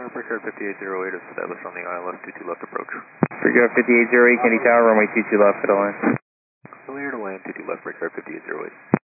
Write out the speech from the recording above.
Brickyard 5808 is established on the ILS 22 left approach. Brickyard 5808, Kennedy Tower, runway 22 left, for the line. Clear to land 22 left, Brickyard 5808.